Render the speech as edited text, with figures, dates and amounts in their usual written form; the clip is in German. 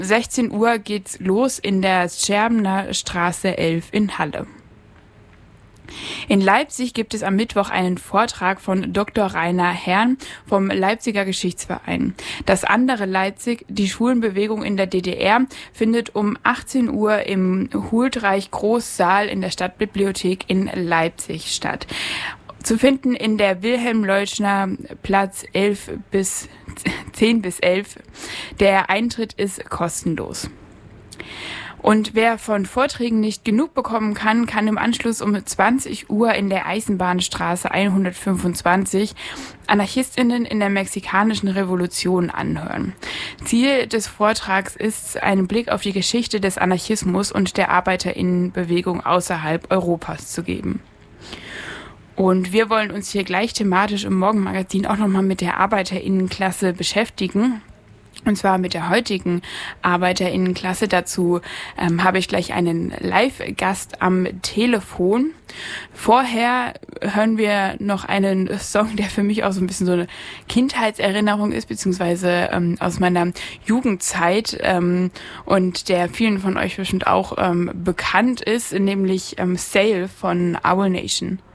16 Uhr geht's los in der Scherbener Straße 11 in Halle. In Leipzig gibt es am Mittwoch einen Vortrag von Dr. Rainer Herrn vom Leipziger Geschichtsverein. Das andere Leipzig, die Schwulenbewegung in der DDR, findet um 18 Uhr im Huldreich Großsaal in der Stadtbibliothek in Leipzig statt. Zu finden in der Wilhelm-Leuschner Platz 10 bis 11. Der Eintritt ist kostenlos. Und wer von Vorträgen nicht genug bekommen kann, kann im Anschluss um 20 Uhr in der Eisenbahnstraße 125 AnarchistInnen in der mexikanischen Revolution anhören. Ziel des Vortrags ist, einen Blick auf die Geschichte des Anarchismus und der ArbeiterInnenbewegung außerhalb Europas zu geben. Und wir wollen uns hier gleich thematisch im Morgenmagazin auch nochmal mit der ArbeiterInnenklasse beschäftigen. Und zwar mit der heutigen ArbeiterInnenklasse. Dazu habe ich gleich einen Live-Gast am Telefon. Vorher hören wir noch einen Song, der für mich auch so ein bisschen so eine Kindheitserinnerung ist, beziehungsweise aus meiner Jugendzeit und der vielen von euch bestimmt auch bekannt ist, nämlich Sail von Owl Nation.